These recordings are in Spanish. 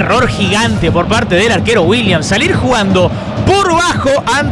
error gigante por parte del arquero Williams. Salir jugando por bajo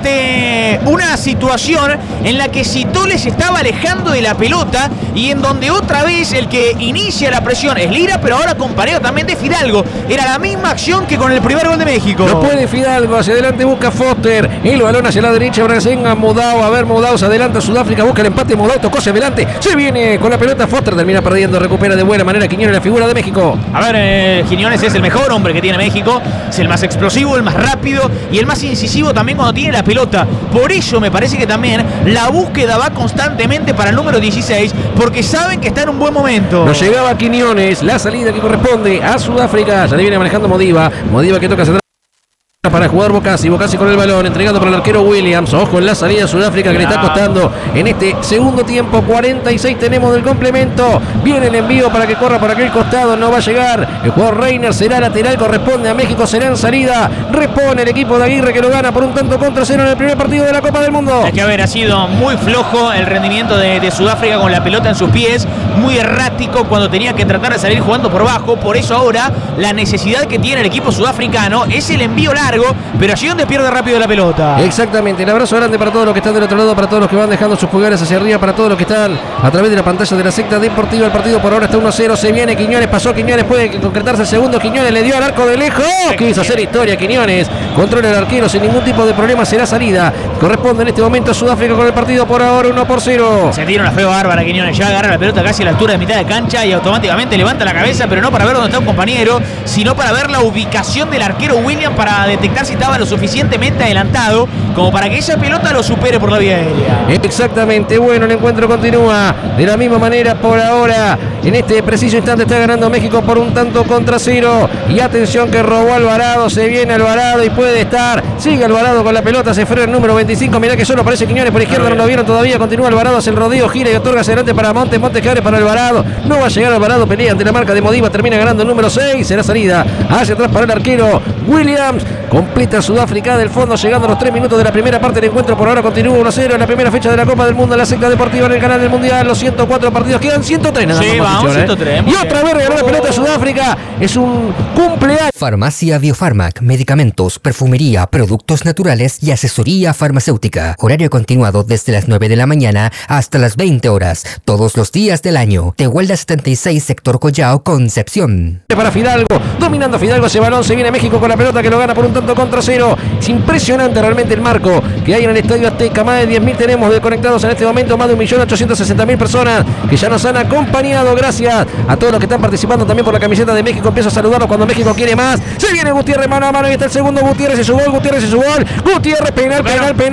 ante una situación en la que Sithole se estaba alejando de la pelota y en donde otra vez el que inicia la presión es Lira, pero ahora con pareo también de Fidalgo. Era la misma acción que con el primer gol de México. No puede Fidalgo, hacia adelante busca Foster, el balón hacia la derecha, Brasenga, Modao, a ver, Modao se adelanta, Sudáfrica busca el empate, Modao tocó hacia adelante, se viene con la pelota, Foster termina perdiendo, recupera de buena manera Quiñones, la figura de México. A ver, Quiñones es el mejor hombre que tiene México, es el más explosivo, el más rápido y el más incisivo también cuando tiene la pelota. Por eso me parece que también la búsqueda va constantemente para el número 16, porque saben que está en un buen momento. No llegaba Quiñones, la salida que corresponde a Sudáfrica, ya le viene manejando Modiva que toca hacia atrás para jugar Bocasi con el balón, entregando para el arquero Williams. Ojo en la salida de Sudáfrica que le está costando en este segundo tiempo. 46 tenemos del complemento. Viene el envío para que corra por aquel costado, no va a llegar. El jugador Reiner será lateral, corresponde a México, será en salida. Repone el equipo de Aguirre que lo gana por un tanto contra cero en el primer partido de la Copa del Mundo. Es que ha sido muy flojo el rendimiento de Sudáfrica con la pelota en sus pies, muy errático cuando tenía que tratar de salir jugando por bajo. Por eso ahora la necesidad que tiene el equipo sudafricano es el envío largo, pero allí donde pierde rápido la pelota. Exactamente, el abrazo grande para todos los que están del otro lado, para todos los que van dejando sus pulgares hacia arriba, para todos los que están a través de la pantalla de la secta deportiva. El partido por ahora está 1-0, se viene Quiñones, pasó Quiñones, puede concretarse el segundo, Quiñones le dio al arco de lejos, quiso hacer historia Quiñones, controla el arquero sin ningún tipo de problema, será salida, corresponde en este momento a Sudáfrica con el partido por ahora 1-0. Se tira una feo bárbara Quiñones, ya agarra la pelota casi a la altura de mitad de cancha y automáticamente levanta la cabeza, pero no para ver dónde está un compañero, sino para ver la ubicación del arquero William, para detectar si estaba lo suficientemente adelantado como para que esa pelota lo supere por la vía aérea. Exactamente, bueno, el encuentro continúa de la misma manera por ahora. En este preciso instante está ganando México por un tanto contra cero. Y atención que robó Alvarado, se viene Alvarado y puede estar. Sigue Alvarado con la pelota, se frena el número 25. Mirá que solo aparece Quiñones por izquierda, no lo vieron todavía. Continúa Alvarado, hace el rodeo, gira y otorga hacia adelante para Montes que abre para Alvarado. No va a llegar Alvarado, pelea ante la marca de Modiva, termina ganando el número 6. Será salida hacia atrás para el arquero Williams. Completa Sudáfrica del fondo, llegando a los 3 minutos de la primera parte del encuentro. Por ahora continúa 1-0 en la primera fecha de la Copa del Mundo en la secta deportiva en el canal del Mundial. Los 104 partidos, quedan 103 nada más. Sí, vamos, 103. Y otra vez regaló la pelota a Sudáfrica. Es un cumpleaños. Farmacia Biofarmac, medicamentos, perfumería, productos naturales y asesoría farmacéutica. Horario continuado desde las 9 de la mañana hasta las 20 horas, todos los días del año. Tehuelda 76, sector Collao, Concepción. Para Fidalgo, dominando Fidalgo ese balón, se viene México con la pelota que lo gana por un tanto contra cero. Es impresionante realmente el marco que hay en el Estadio Azteca. Más de 10.000 tenemos conectados en este momento, más de 1.860.000 personas que ya nos han acompañado. Gracias a todos los que están participando también por la camiseta de México. Empiezo a saludarlos cuando México quiere más. Se viene Gutiérrez mano a mano, ahí está el segundo, Gutiérrez y su gol, Gutiérrez, penal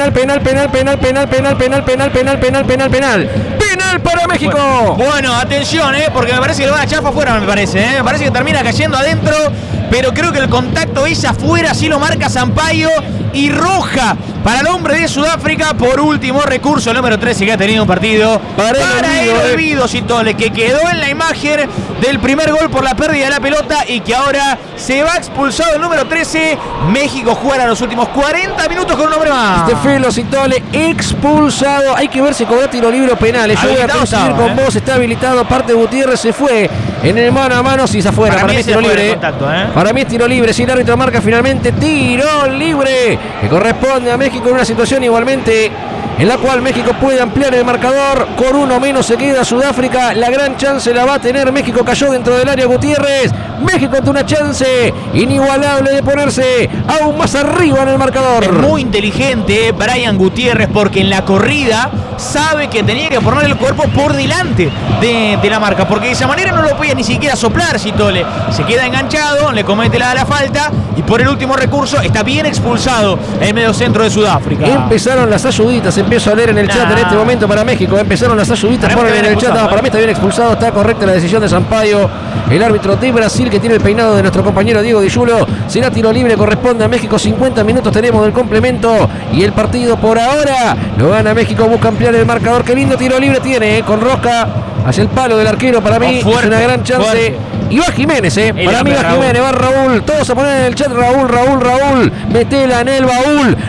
para México. Bueno, atención, porque me parece que lo van a echar para afuera, me parece que termina cayendo adentro, pero creo que el contacto es afuera, así lo marca Sampaio, y roja para el hombre de Sudáfrica. Por último recurso, el número 13 que ha tenido un partido para el olvido, Sithole, que quedó en la imagen del primer gol por la pérdida de la pelota y que ahora se va expulsado el número 13. México jugará los últimos 40 minutos con un hombre más. Estefelo Sithole expulsado. Hay que ver si cobró tiro libre o penales. Yo voy a coincidir con vos, está habilitado. Parte Gutiérrez se fue en el mano a mano. Si se afuera, para mí es tiro libre. Para mí es tiro libre. Si el árbitro marca finalmente tiro libre que corresponde a México en una situación igualmente en la cual México puede ampliar el marcador. Con uno menos se queda Sudáfrica. La gran chance la va a tener. México cayó dentro del área Gutiérrez. México tiene una chance inigualable de ponerse aún más arriba en el marcador. Es muy inteligente Brian Gutiérrez, porque en la corrida sabe que tenía que poner el cuerpo por delante de la marca, porque de esa manera no lo podía ni siquiera soplar. Sithole se queda enganchado, le comete la falta y por el último recurso está bien expulsado el medio centro de Sudáfrica. Empezaron las ayuditas, empiezo a leer en el chat en este momento para México. Empezaron las ayuditas, ponen en el chat. Para mí está bien expulsado, está correcta la decisión de Sampaio, el árbitro de Brasil, que tiene el peinado de nuestro compañero Diego Di Giulio. Será tiro libre, corresponde a México. 50 minutos tenemos del complemento y el partido por ahora lo gana México, busca ampliar el marcador. Qué lindo tiro libre tiene, con rosca hacia el palo del arquero. Para mí fuerte, es una gran chance Y va Jiménez, para mí va Raúl. Jiménez, va Raúl. Todos a poner en el chat Raúl. Metela en el baúl.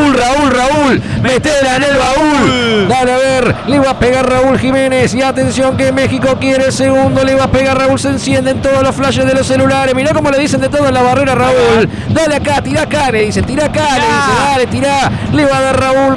Raúl. Metela en el baúl. Dale a ver, le va a pegar Raúl Jiménez. Y atención que México quiere el segundo. Le va a pegar Raúl, se encienden todos los flashes de los celulares. Mirá cómo le dicen de todo en la barrera Raúl. Dale acá, tira acá, le dicen, tira acá, le dicen, dale, tira. Le va a dar Raúl.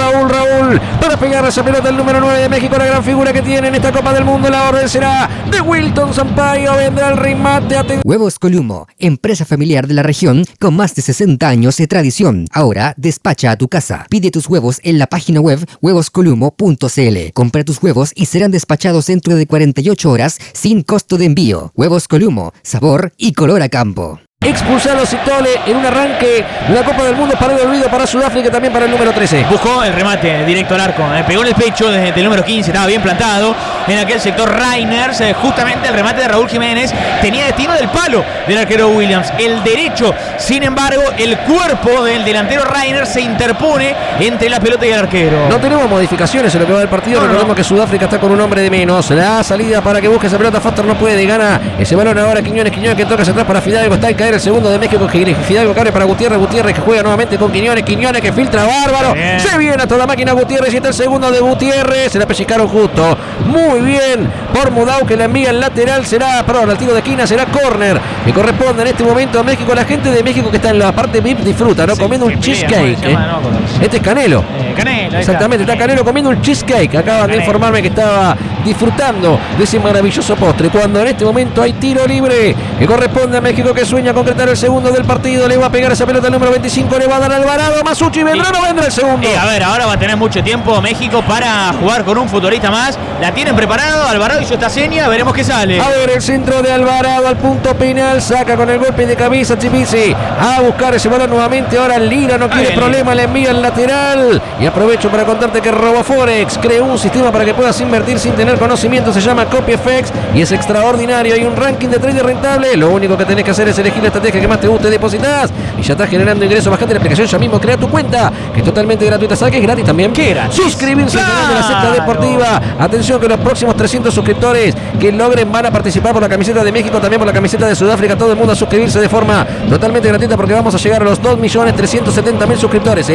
Para pegar esa pelota el número 9 de México, la gran figura que tiene en esta Copa del Mundo. La orden será de Wilton Sampaio. Vendrá el remate. Huevos Columo, empresa familiar de la región con más de 60 años de tradición. Ahora despacha a tu casa. Pide tus huevos en la página web huevoscolumo.cl. Compra tus huevos y serán despachados dentro de 48 horas sin costo de envío. Huevos Columo, sabor y color a campo. Expulsado Citole en un arranque de la Copa del Mundo para el olvido para Sudáfrica, también para el número 13. Buscó el remate directo al arco, pegó en el pecho desde el número 15, estaba bien plantado en aquel sector Reiners, justamente el remate de Raúl Jiménez tenía destino del palo del arquero Williams, el derecho. Sin embargo, el cuerpo del delantero Reiners se interpone entre la pelota y el arquero. No tenemos modificaciones en lo que va del partido. Recordemos que Sudáfrica está con un hombre de menos. La salida para que busque esa pelota, Foster no puede, gana ese balón ahora Quiñones que toca hacia atrás para Fidalgo, está al caer el segundo de México, Fidalgo que abre para Gutiérrez que juega nuevamente con Quiñones que filtra bárbaro, se viene a toda máquina Gutiérrez y está el segundo de Gutiérrez, se la pellizcaron justo, muy bien por Mudau que la envía al lateral, será, perdón, al tiro de esquina, será córner que corresponde en este momento a México. La gente de México que está en la parte VIP disfruta, ¿no? Sí, comiendo un cheesecake, Este es Canelo. Canelo, exactamente, está Canelo comiendo un cheesecake. Acaban de informarme que estaba disfrutando de ese maravilloso postre. Cuando en este momento hay tiro libre que corresponde a México, que sueña concretar el segundo del partido. Le va a pegar esa pelota al número 25, le va a dar Alvarado. Masucci vendrá, no vendrá el segundo. A ver, ahora va a tener mucho tiempo México para jugar con un futbolista más. La tienen preparado, Alvarado hizo esta seña, veremos qué sale. A ver, el centro de Alvarado al punto penal, saca con el golpe de cabeza Chipisi a buscar ese balón nuevamente. Ahora Lira no quiere problema, le envía al lateral. Y aprovecho para contarte que RoboForex creó un sistema para que puedas invertir sin tener conocimiento, se llama CopyFX y es extraordinario. Hay un ranking de trade rentable, lo único que tenés que hacer es elegir la estrategia que más te guste, depositas y ya estás generando ingresos. Bajate la aplicación ya mismo, crea tu cuenta, que es totalmente gratuita. ¿Sabes que es gratis también? ¿Qué gratis? Suscribirse al canal de la secta deportiva. Atención que los próximos 300 suscriptores que logren van a participar por la camiseta de México, también por la camiseta de Sudáfrica. Todo el mundo a suscribirse de forma totalmente gratuita porque vamos a llegar a los 2.370.000 suscriptores.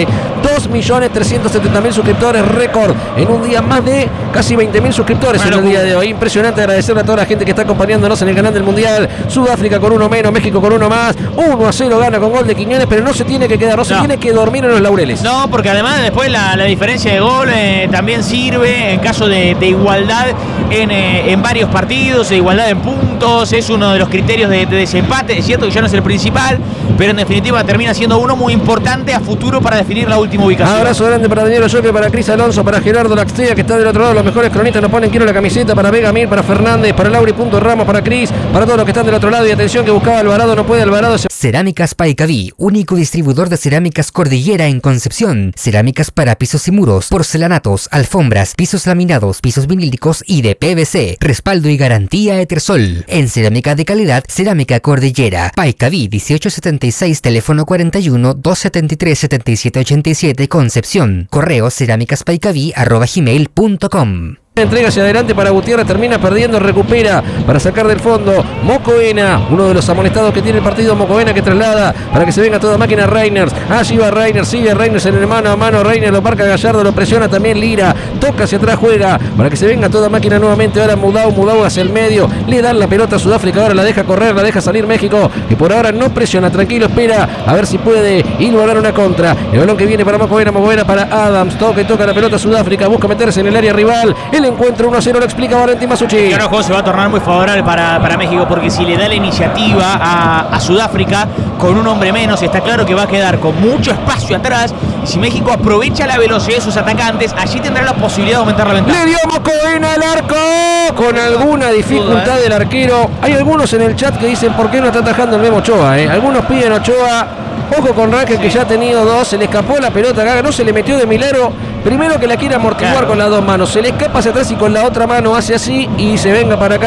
2.370.000 suscriptores, récord en un día, más de casi 20.000 suscriptores en el día de hoy. Impresionante, agradecerle a toda la gente que está acompañándonos en el canal del Mundial. Sudáfrica con uno menos, México con uno más. 1-0 gana con gol de Quiñones, pero no se tiene que quedar, no se tiene que dormir en los laureles. No, porque además después la diferencia de gol también sirve en caso de igualdad en varios partidos, de igualdad en puntos. Es uno de los criterios de desempate. Es cierto que ya no es el principal, pero en definitiva termina siendo uno muy importante a futuro para definir la última ubicación. Abrazo grande para Daniel Oyoque, para Cris Alonso, para Gerardo Laxtea, que está del otro lado. Los mejores cronistas nos ponen quiero la camiseta, para Vega Mir, para Fernández, para Lauri.Ramos, para Cris, para todos los que están del otro lado. Y atención que buscaba Alvarado, no puede Alvarado. Cerámicas Paicaví, único distribuidor de cerámicas Cordillera en Concepción. Cerámicas para pisos y muros, porcelanatos, alfombras, pisos laminados, pisos vinílicos y de PVC. Respaldo y garantía Etersol. En cerámica de calidad, Cerámica Cordillera. Paicaví 1876, teléfono 41 273 7787, Concepción. Correo cerámicaspaicaví@gmail.com. Entrega hacia adelante para Gutiérrez, termina perdiendo, recupera para sacar del fondo Mocoena, uno de los amonestados que tiene el partido. Mocoena que traslada para que se venga toda máquina Reiners. Allí va Reiners, sigue Reiners en el mano a mano. Reiners lo marca Gallardo, lo presiona también Lira, toca hacia atrás, juega para que se venga toda máquina nuevamente. Ahora Mudau hacia el medio, le dan la pelota a Sudáfrica, ahora la deja correr, la deja salir México, que por ahora no presiona, tranquilo, espera a ver si puede igualar una contra. El balón que viene para Mocoena para Adams, toca la pelota a Sudáfrica, busca meterse en el área rival. El encuentro 1-0, lo explica Valentín Masucci. Y ahora el juego se va a tornar muy favorable para México, porque si le da la iniciativa a Sudáfrica con un hombre menos, está claro que va a quedar con mucho espacio atrás. Y si México aprovecha la velocidad de sus atacantes, allí tendrá la posibilidad de aumentar la ventaja. Le dio Mocoena al arco con alguna dificultad del arquero. Hay algunos en el chat que dicen por qué no está atajando el Memo Ochoa. Algunos piden Ochoa. Ojo con Raquel, que ya ha tenido dos, se le escapó la pelota acá, no se le metió de milagro. Primero que la quiere amortiguar con las dos manos, se le escapa hacia atrás y con la otra mano hace así y se venga para acá.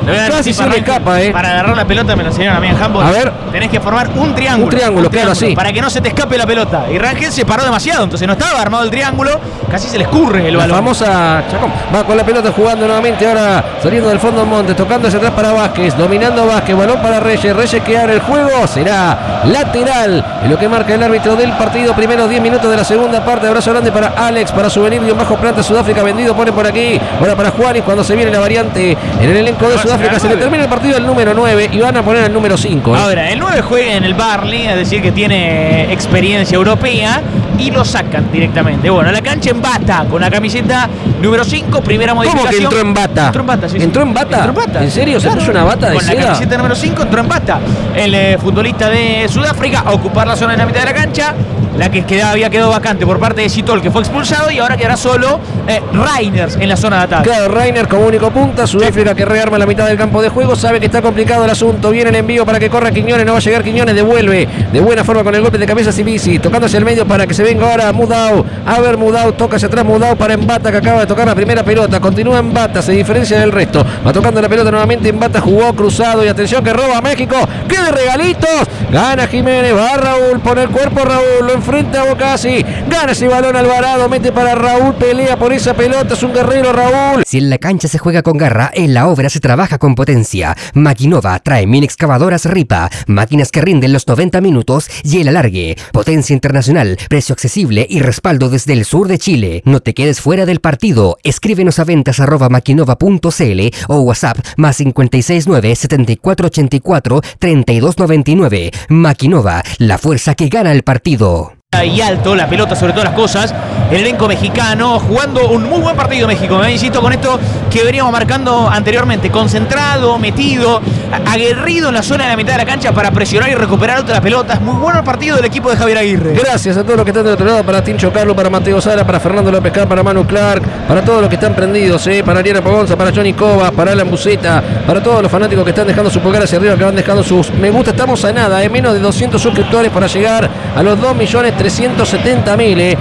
Casi se le escapa, Para agarrar la pelota me lo enseñaron a mí en handball. A ver. Tenés que formar un triángulo. Un triángulo, claro, así. Para que no se te escape la pelota. Y Rangel se paró demasiado, entonces no estaba armado el triángulo. Casi se le escurre el balón. La famosa Chacón. Va con la pelota jugando nuevamente ahora, saliendo del fondo Montes, tocando hacia atrás para Vázquez, dominando Vázquez, balón para Reyes. Reyes que abre el juego, será lateral. En lo que marca el árbitro del partido. Primeros 10 minutos de la segunda parte. Abrazo grande para Alex, para Souvenir bajo planta Sudáfrica vendido. Pone por aquí. Ahora para Juanis cuando se viene la variante en el elenco de Sudáfrica. Se le termina el partido el número 9 y van a poner el número 5. Ahora, el 9 juega en el Barley, es decir, que tiene experiencia europea y lo sacan directamente. Bueno, la cancha en bata con la camiseta número 5, primera modificación. ¿Cómo que entró en bata? Entró en bata, sí. ¿Entró en bata? Entró en bata. ¿En serio? Claro. ¿Se puso una bata de Con seda? la camiseta número 5 entró en bata. El futbolista de Sudáfrica a ocupar la zona en la mitad de la cancha. La que había quedado vacante por parte de Citol, que fue expulsado, y ahora quedará solo Reiners en la zona de ataque. Claro, Reiner como único punta. Sudáfrica que rearma la mitad del campo de juego. Sabe que está complicado el asunto. Viene el envío para que corra Quiñones. No va a llegar Quiñones. Devuelve de buena forma con el golpe de cabeza Sibisi. Tocando hacia el medio para que se venga ahora Mudau. A ver, Mudau toca hacia atrás. Mudau para Embata, que acaba de tocar la primera pelota. Continúa Embata, se diferencia del resto. Va tocando la pelota nuevamente. Embata jugó cruzado. Y atención que roba a México. ¡Qué de regalitos! Gana Jiménez. Va Raúl. Pone el cuerpo Raúl. Lo enfrenta a Bocasi. Gana ese balón Alvarado. Mete para Raúl. Pelea por esa pelota. Es un guerrero Raúl. Si en la cancha se juega con garra, en la obra se trabaja con potencia. Maquinova trae mini excavadoras Ripa, máquinas que rinden los 90 minutos y el alargue. Potencia internacional, precio accesible y respaldo desde el sur de Chile. No te quedes fuera del partido. Escríbenos a ventas@maquinova.cl o WhatsApp más 569 7484 3299. Maquinova, la fuerza que gana el partido. Y alto, la pelota sobre todas las cosas. El elenco mexicano jugando un muy buen partido México. Me insisto con esto que veníamos marcando anteriormente. Concentrado, metido, aguerrido en la zona de la mitad de la cancha para presionar y recuperar otra pelota. Es muy bueno el partido del equipo de Javier Aguirre. Gracias a todos los que están del otro lado. Para Tincho Carlos, para Mateo Sara, para Fernando López K, para Manu Clark, para todos los que están prendidos, para Ariana Pogonza, para Johnny Cova, para Alan Buceta, para todos los fanáticos que están dejando su pulgar hacia arriba, que van dejando sus me gusta. Estamos a nada, menos de 200 suscriptores para llegar a los 2.370.000.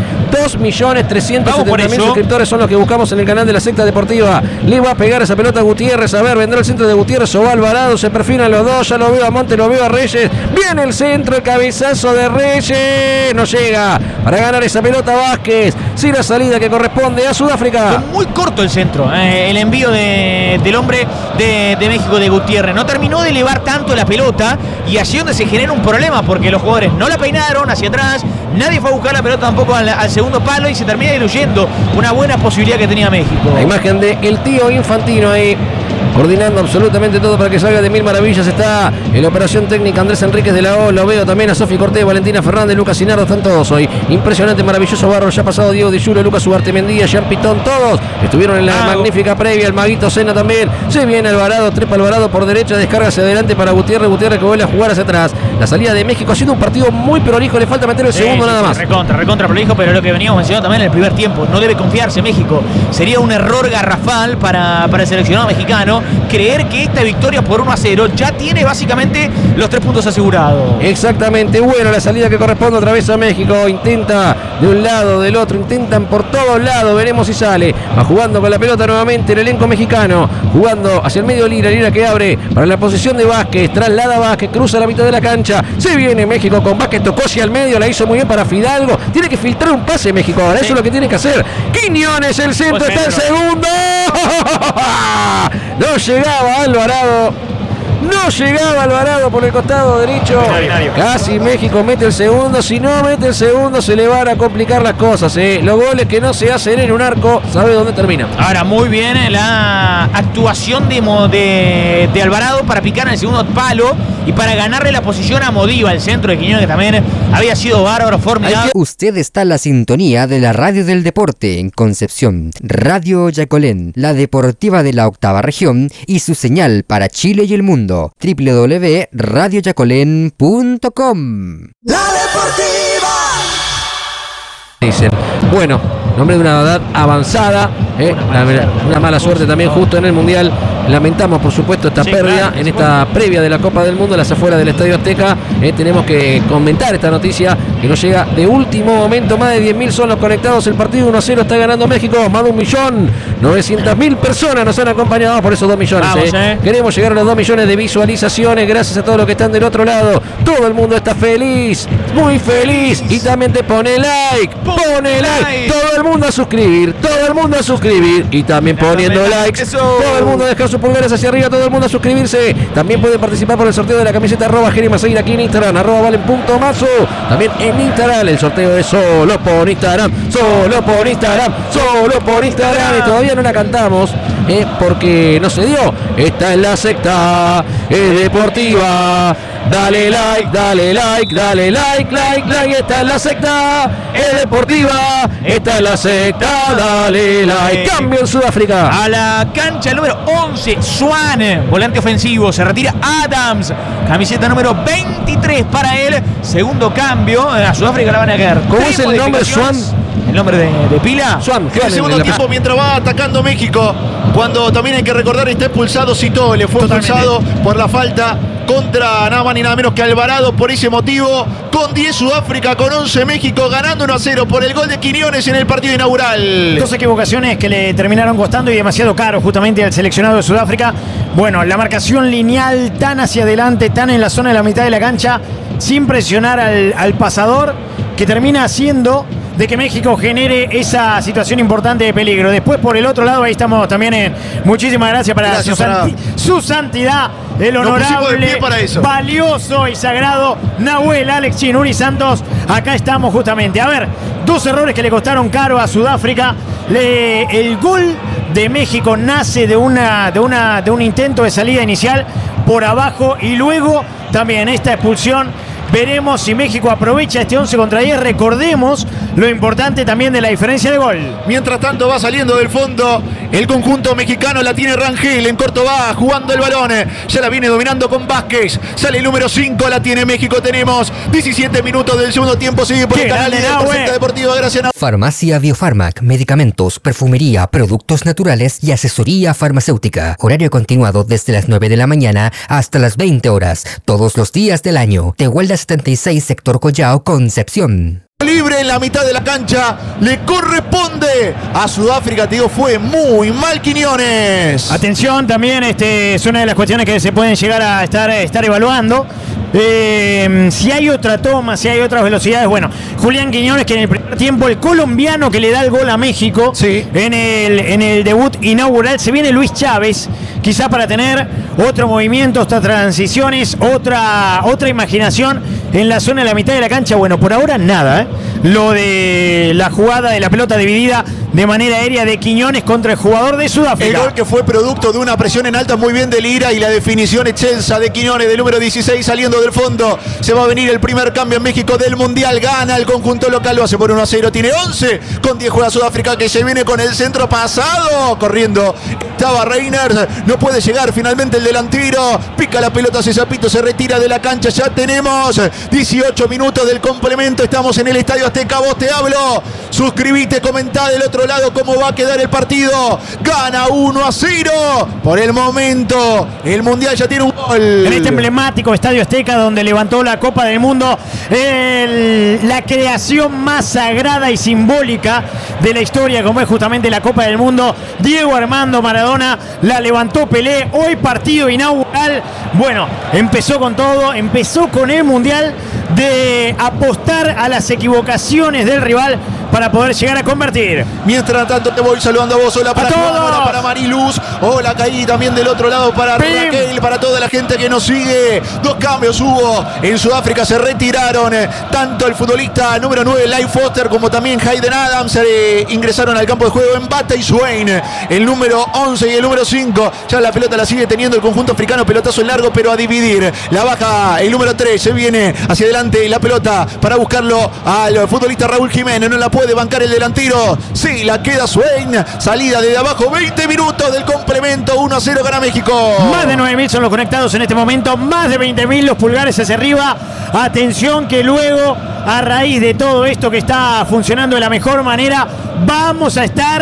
2.370.000 suscriptores son los que buscamos en el canal de la Secta Deportiva. Le va a pegar esa pelota a Gutiérrez. A ver, vendrá el centro de Gutiérrez o va Alvarado. Se perfilan los dos. Ya lo veo a Monte, lo veo a Reyes. Viene el centro, el cabezazo de Reyes. No llega para ganar esa pelota Vázquez. Sí, la salida que corresponde a Sudáfrica. Fue muy corto el centro. El envío del hombre de México, de Gutiérrez. No terminó de elevar tanto la pelota. Y allí donde se genera un problema, porque los jugadores no la peinaron hacia atrás. Nadie fue a buscar la pelota tampoco al segundo palo y se termina diluyendo una buena posibilidad que tenía México. La imagen de el tío Infantino ahí, coordinando absolutamente todo para que salga de mil maravillas. Está en la operación técnica Andrés Enríquez de la O. Lo veo también a Sofi Cortés, Valentina Fernández, Lucas Sinardo. Están todos hoy. Impresionante, maravilloso barro. Ya ha pasado Diego Di Julio, Lucas Ubartemendía, Jean Pitón. Todos estuvieron en la magnífica previa. El Maguito Sena también. Se viene Alvarado, trepa Alvarado por derecha, descarga hacia adelante para Gutiérrez. Gutiérrez que vuelve a jugar hacia atrás. La salida de México haciendo un partido muy prolijo. Le falta meter el segundo nada más. Recontra prolijo, pero lo que veníamos mencionando también en el primer tiempo. No debe confiarse México. Sería un error garrafal para el seleccionado mexicano creer que esta victoria por 1-0 ya tiene básicamente los 3 puntos asegurados. Exactamente, bueno, la salida que corresponde otra vez a México. Intenta de un lado, del otro, intentan por todos lados, veremos si sale. Va jugando con la pelota nuevamente el elenco mexicano, jugando hacia el medio Lira que abre para la posición de Vázquez, traslada Vázquez, cruza la mitad de la cancha, se viene México con Vázquez, tocó hacia el medio, la hizo muy bien para Fidalgo, tiene que filtrar un pase México ahora, eso es lo que tiene que hacer. Quiñones, el centro, está el segundo. No llegaba Alvarado. No llegaba Alvarado por el costado derecho. Casi México mete el segundo. Si no mete el segundo se le van a complicar las cosas. Los goles que no se hacen en un arco, sabe dónde termina. Ahora muy bien la actuación de Alvarado para picar en el segundo palo y para ganarle la posición a Modiva, el centro de Quiñones, que también había sido bárbaro, formidable. Usted está en la sintonía de la radio del deporte en Concepción, Radio Yacolén, la deportiva de la octava región y su señal para Chile y el mundo. www.radioyacolén.com. La deportiva. Dicen, bueno, nombre de una edad avanzada, una mala suerte también justo en el Mundial lamentamos por supuesto esta pérdida en esta previa de la Copa del Mundo en las afueras del Estadio Azteca. Tenemos que comentar esta noticia que nos llega de último momento. Más de 10.000 son los conectados. El partido 1-0 está ganando México. Más de 1.900.000 personas nos han acompañado por esos 2 millones. Vamos, Queremos llegar a los 2 millones de visualizaciones. Gracias a todos los que están del otro lado. Todo el mundo está feliz, muy feliz. Y también te pone like. Pone like. Todo el mundo a suscribir. Todo el mundo a suscribir. Y también poniendo likes. Eso. Todo el mundo a dejar sus pulgares hacia arriba. Todo el mundo a suscribirse. También pueden participar por el sorteo de la camiseta @Jerry aquí en Instagram, @valen.mazo. También en Instagram. El sorteo es solo por Instagram. Solo por Instagram. Solo por Instagram. Y todavía no la cantamos porque no se dio. Esta es la secta. Es deportiva. Dale like, dale like, dale like, like. Esta es la secta. Es deportiva. Esta es la secta. Dale like. Cambio en Sudáfrica. A la cancha el número 11, Swan, volante ofensivo. Se retira Adams, camiseta número 23 para él. Segundo cambio. A Sudáfrica la van a quedar. ¿Cómo es el nombre, Swan? ¿El nombre de pila? Swan. En el segundo tiempo, mientras va atacando México, cuando también hay que recordar está expulsado Cito, le fue expulsado por la falta contra nada más ni nada menos que Alvarado. Por ese motivo, con 10 Sudáfrica, con 11 México, ganando 1-0 por el gol de Quiñones en el partido inaugural. 2 equivocaciones que le terminaron costando y demasiado caro justamente al seleccionado de Sudáfrica. Bueno, la marcación lineal tan hacia adelante, tan en la zona de la mitad de la cancha, sin presionar al pasador, que termina haciendo de que México genere esa situación importante de peligro. Después, por el otro lado, ahí estamos también en muchísimas gracias para su santidad, el honorable, valioso y sagrado Nahuel Alex Chinuri Santos. Acá estamos justamente. A ver, 2 errores que le costaron caro a Sudáfrica. El gol de México nace de un intento de salida inicial por abajo y luego también esta expulsión. Veremos si México aprovecha este 11 contra 10. Recordemos lo importante también de la diferencia de gol. Mientras tanto va saliendo del fondo el conjunto mexicano. La tiene Rangel, en corto va jugando el balón. Ya la viene dominando con Vázquez. Sale el número 5, la tiene México. Tenemos 17 minutos del segundo tiempo. Sigue por el canal de Presenta Deportiva. Gracias. Farmacia Biofarmac, medicamentos, perfumería, productos naturales y asesoría farmacéutica. Horario continuado desde las 9 de la mañana hasta las 20 horas, todos los días del año. Tehuelda 76, sector Collao, Concepción. Libre en la mitad de la cancha, le corresponde a Sudáfrica. Te digo, fue muy mal Quiñones. Atención, también es una de las cuestiones que se pueden llegar a estar evaluando. Si hay otra toma, si hay otras velocidades. Bueno, Julián Quiñones, que en el primer tiempo, el colombiano que le da el gol a México, sí, en el debut inaugural. Se viene Luis Chávez, quizá para tener otro movimiento, otras transiciones, otra imaginación en la zona de la mitad de la cancha. Bueno, por ahora nada, Lo de la jugada de la pelota dividida de manera aérea de Quiñones contra el jugador de Sudáfrica. El gol que fue producto de una presión en alta muy bien de Lira y la definición excelsa de Quiñones, del número 16, saliendo del fondo. Se va a venir el primer cambio en México del Mundial. Gana el conjunto local, lo hace por 1-0. Tiene 11, con 10 juega Sudáfrica, que se viene con el centro pasado. Corriendo estaba Reiner, no puede llegar finalmente el delantero. Pica la pelota, Cesapito se retira de la cancha. Ya tenemos 18 minutos del complemento. Estamos en el Estadio Azteca, vos te hablo. Suscribite, comentá del otro lado cómo va a quedar el partido. Gana 1-0. Por el momento, el Mundial ya tiene un gol. En este emblemático Estadio Azteca, donde levantó la Copa del Mundo, la creación más sagrada y simbólica de la historia, como es justamente la Copa del Mundo. Diego Armando Maradona la levantó Pelé. Hoy partido inaugural. Bueno, empezó con todo, empezó con el Mundial, de apostar a las equivocaciones del rival para poder llegar a convertir. Mientras tanto te voy saludando a vos. Hola para Juan, hola para Mariluz, hola Caí, también del otro lado para Raquel, para toda la gente que nos sigue. 2 cambios hubo en Sudáfrica, se retiraron tanto el futbolista número 9 Leif Foster como también Hayden Adams, ingresaron al campo de juego Mbata y Swain, el número 11 y el número 5. Ya la pelota la sigue teniendo el conjunto africano, pelotazo en largo pero a dividir. La baja el número 3, se viene hacia adelante la pelota para buscarlo al futbolista Raúl Jiménez, no la puede bancar el delantero. Sí, la queda Swain. Salida desde abajo. 20 minutos del complemento. 1-0 gana México. Más de 9.000 son los conectados en este momento. Más de 20.000 los pulgares hacia arriba. Atención que luego, a raíz de todo esto que está funcionando de la mejor manera, vamos a estar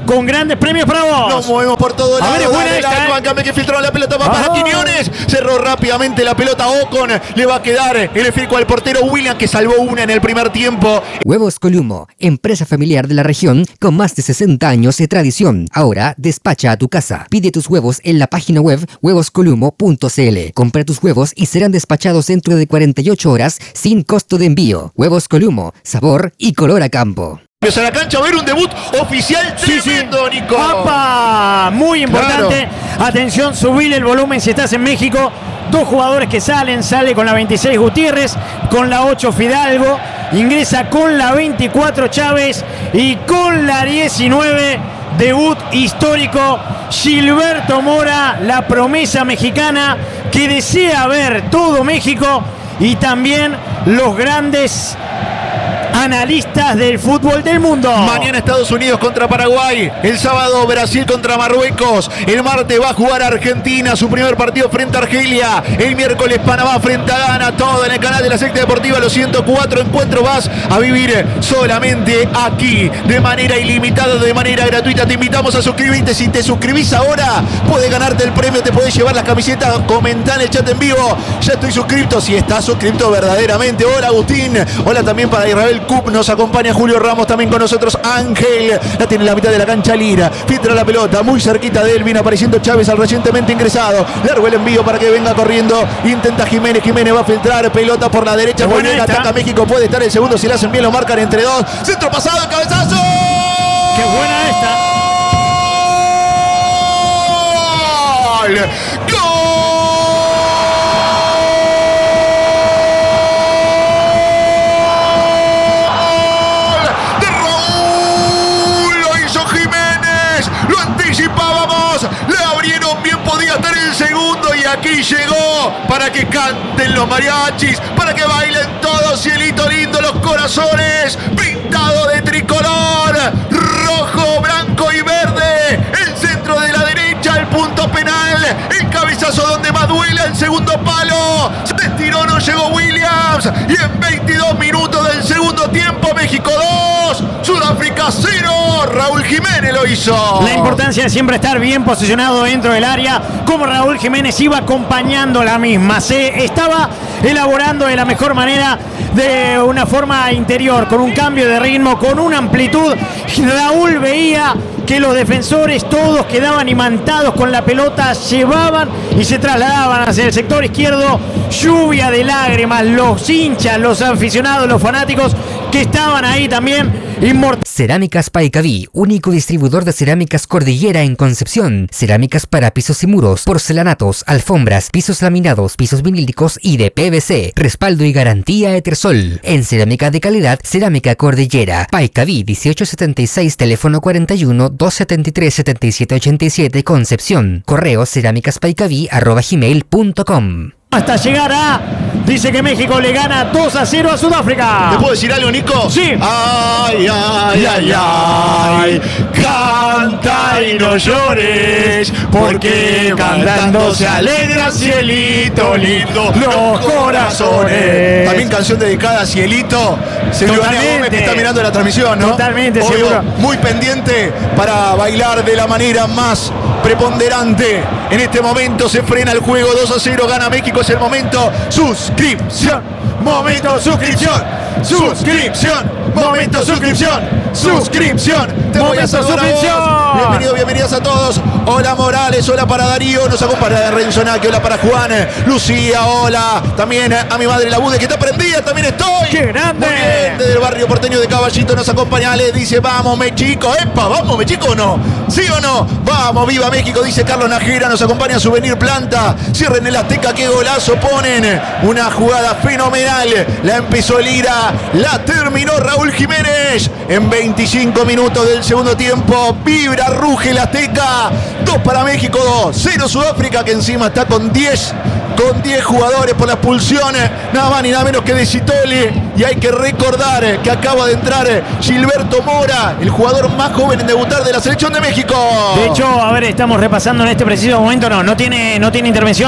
con grandes premios para vos. Nos movemos por todo lado. Es buena esta, Cambia que filtró la pelota para Quiñones. Cerró rápidamente la pelota Ocon. Le va a quedar el esférico al portero William, que salvó una en el primer tiempo. Huevos Columo, empresa familiar de la región con más de 60 años de tradición. Ahora despacha a tu casa. Pide tus huevos en la página web huevoscolumo.cl. Compra tus huevos y serán despachados dentro de 48 horas sin costo de envío. Huevos Columo, sabor y color a campo. A la cancha a ver un debut oficial tremendo, Nico. ¡Apa! Muy importante. Claro. Atención, subile el volumen si estás en México. Dos jugadores que sale con la 26 Gutiérrez, con la 8 Fidalgo, ingresa con la 24 Chávez y con la 19 debut histórico Gilberto Mora, la promesa mexicana que desea ver todo México y también los grandes analistas del fútbol del mundo. Mañana Estados Unidos contra Paraguay, el sábado Brasil contra Marruecos, el martes va a jugar Argentina su primer partido frente a Argelia, el miércoles Panamá frente a Ghana, todo en el canal de la Secta Deportiva. Los 104 encuentros vas a vivir solamente aquí, de manera ilimitada, de manera gratuita. Te invitamos a suscribirte. Si te suscribís ahora, puedes ganarte el premio, te podés llevar las camisetas. Comentá en el chat en vivo, ya estoy suscripto, si estás suscripto verdaderamente. Hola Agustín, hola también para Israel Cup, nos acompaña Julio Ramos, también con nosotros Ángel, la tiene en la mitad de la cancha Lira, filtra la pelota, muy cerquita de él, viene apareciendo Chávez al recientemente ingresado, largo el envío para que venga corriendo, intenta Jiménez va a filtrar, pelota por la derecha, muy bien, ataca México, puede estar el segundo, si le hacen bien lo marcan entre dos, centro pasado, cabezazo. ¡Qué buena esta! ¡Gol! Aquí llegó para que canten los mariachis, para que bailen todos, cielito lindo, los corazones pintados de tricolor, rojo, blanco y verde, el centro de la derecha, el punto penal, el cabezazo donde más duele, el segundo palo, se estiró, no llegó Williams, y en 22 minutos del segundo tiempo, México 2, Sudáfrica 0, Raúl Jiménez lo hizo. La importancia de siempre estar bien posicionado dentro del área, como Raúl Jiménez iba acompañando la misma, se estaba elaborando de la mejor manera, de una forma interior, con un cambio de ritmo, con una amplitud. Raúl veía que los defensores todos quedaban imantados con la pelota, llevaban y se trasladaban hacia el sector izquierdo, lluvia de lágrimas, los hinchas, los aficionados, los fanáticos que estaban ahí también. Cerámicas Paicaví, único distribuidor de cerámicas Cordillera en Concepción. Cerámicas para pisos y muros, porcelanatos, alfombras, pisos laminados, pisos vinílicos y de PVC. Respaldo y garantía Etersol. En cerámica de calidad, Cerámica Cordillera. Paicaví 1876, teléfono 41 273 7787, Concepción. Correo cerámicaspaicaví@gmail.com. Hasta llegar a... Dice que México le gana 2-0 a Sudáfrica. ¿Te puedo decir algo, Nico? Sí. Ay, ay, ay, ay. Canta y no llores, porque cantando se alegra, cielito lindo, los corazones. También canción dedicada a Cielito. Silvania Gómez, que está mirando la transmisión, ¿no? Totalmente, obvio, seguro. Muy pendiente para bailar de la manera más preponderante. En este momento se frena el juego, 2-0, gana México, es el momento. Suscripción, momento suscripción, suscripción, momento suscripción, suscripción. Te voy a saludar a vos. Bienvenidos, bienvenidas a todos. Hola Morales, hola para Darío, nos acompaña Renzo Naki, hola para Juan, Lucía, hola. También a mi madre la Bude, que está prendida, también estoy. ¡Qué grande! Muy bien, desde el barrio porteño de Caballito nos acompaña Ale, dice vamos Mexico. Epa, vamos Mexico o no, ¿sí o no? Vamos, viva México, dice Carlos Najera, nos acompaña Souvenir Planta. Cierren el Azteca, qué golazo ponen. Una jugada fenomenal, la empezó Lira, la terminó Raúl Jiménez. En 25 minutos del segundo tiempo, vibra, ruge el Azteca. 2 para México, 2, 0 Sudáfrica, que encima está con 10 jugadores por la expulsión, nada más ni nada menos que de Citoli. Y hay que recordar que acaba de entrar Gilberto Mora, el jugador más joven en debutar de la selección de México. De hecho, a ver, estamos repasando en este preciso momento, no tiene intervención.